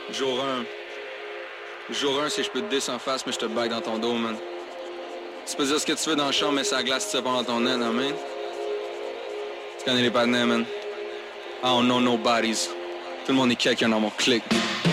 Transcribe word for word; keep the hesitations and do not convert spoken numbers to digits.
Jour un. Jour un, c'est je peux te diss en face, mais je te bague dans ton dos, man. Tu peux dire ce que tu veux dans le champ, mais ça glace, tu sais pas dans ton nez, non, man. Tu connais les partenaires, man. I don't know nobodies. Tout le monde est quelqu'un dans mon clic.